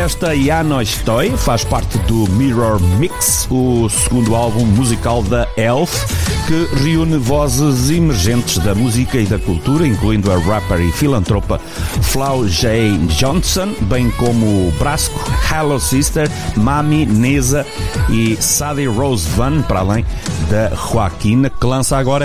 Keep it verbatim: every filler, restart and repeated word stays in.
Esta Ya No Estoy faz parte do Mirror Mix, o segundo álbum musical da Elf, que reúne vozes emergentes da música e da cultura, incluindo a rapper e filantropa Flau J. Johnson, bem como Brasco, Hello Sister, Mami, Neza e Sadie Rose Van, para além da Joaquina, que lança agora